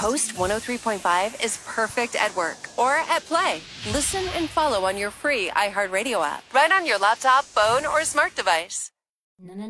Coast 103.5 is perfect at work or at play. Listen and follow on your free iHeartRadio app, right on your laptop, phone, or smart device.